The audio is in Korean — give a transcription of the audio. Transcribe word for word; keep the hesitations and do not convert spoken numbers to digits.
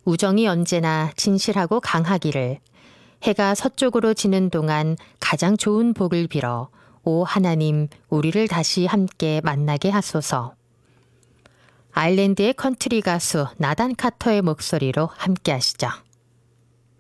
우정이 언제나 진실하고 강하기를, 해가 서쪽으로 지는 동안 가장 좋은 복을 빌어 오 하나님 우리를 다시 함께 만나게 하소서. 아일랜드의 컨트리 가수 나단 카터의 목소리로 함께 하시죠.